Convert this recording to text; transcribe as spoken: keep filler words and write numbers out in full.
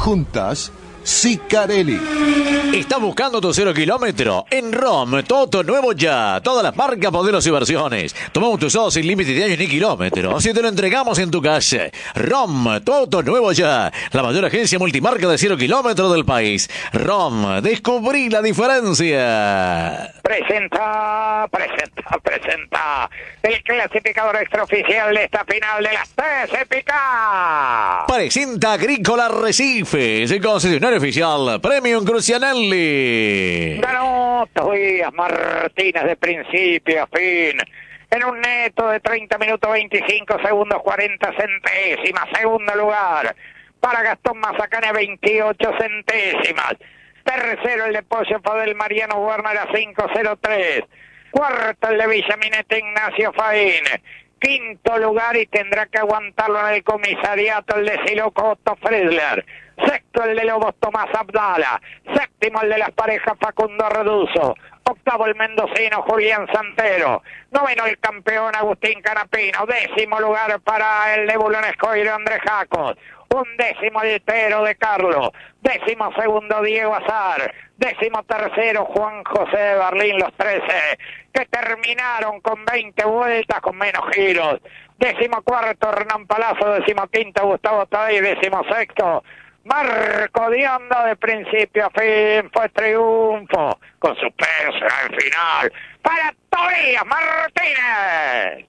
juntas, Sicarelli. ¿Estás buscando tu cero kilómetro? En ROM, todo nuevo ya. Todas las marcas, modelos y versiones. Tomamos tu usados sin límite de años ni kilómetros. Y te lo entregamos en tu casa. ROM, todo nuevo ya. La mayor agencia multimarca de cero kilómetros del país. ROM, descubrí la diferencia. Presenta, presenta, presenta el clasificador extraoficial de esta final de las T C P K. Presenta Agrícola Arrecifes, el concesionario oficial Premium Crucianelli. Ganó Tobías Martínez de principio a fin en un neto de treinta minutos veinticinco segundos cuarenta centésimas. Segundo lugar para Gastón Mazacane, veintiocho centésimas. Tercero el de Pollo Fadel Mariano Werner a cinco cero tres. Cuarto el de Villaminete Ignacio Faín. Quinto lugar, y tendrá que aguantarlo en el comisariato, el de Siloco Otto Friedler. Sexto el de Lobos Tomás Abdala. Séptimo el de las parejas Facundo Reduzo. Octavo el mendocino Julián Santero. Noveno el campeón Agustín Canapino. Décimo lugar para el de Bulonescoiro Andrés Jacos. Undécimo el Tero de Carlos. Décimo segundo Diego Azar. Décimo tercero Juan José de Berlín, los trece que terminaron con veinte vueltas con menos giros. Décimo cuarto Hernán Palazzo. Décimo quinto Gustavo Tadei. Décimo sexto Marco Diondo. De principio a fin fue triunfo con suspenso al final para Tobías Martínez.